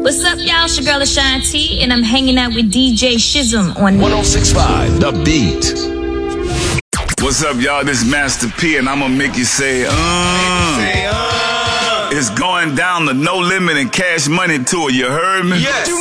What's up, y'all? It's your girl Ashanti, and I'm hanging out with DJ Shizzum on 106.5 The Beat. What's up, y'all? This is Master P, and I'm gonna make you say, It's going down the No Limit and Cash Money tour, you heard me? Yes.